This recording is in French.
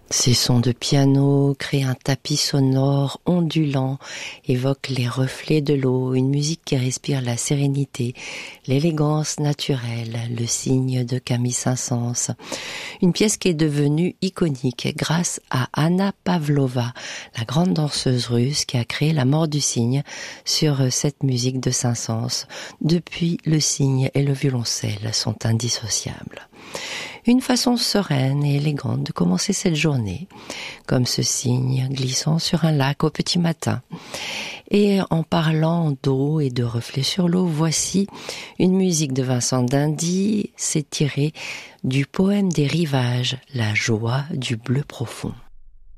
Ces sons de piano créent un tapis sonore ondulant, évoquent les reflets de l'eau, une musique qui respire la sérénité, l'élégance naturelle, le cygne de Camille Saint-Saëns. Une pièce qui est devenue iconique grâce à Anna Pavlova, la grande danseuse russe qui a créé La mort du cygne sur cette musique de Saint-Saëns. Depuis, le cygne et le violoncelle sont indissociables. Une façon sereine et élégante de commencer cette journée, comme ce cygne glissant sur un lac au petit matin. Et en parlant d'eau et de reflets sur l'eau, voici une musique de Vincent d'Indy, c'est tiré du poème des rivages, La joie du bleu profond.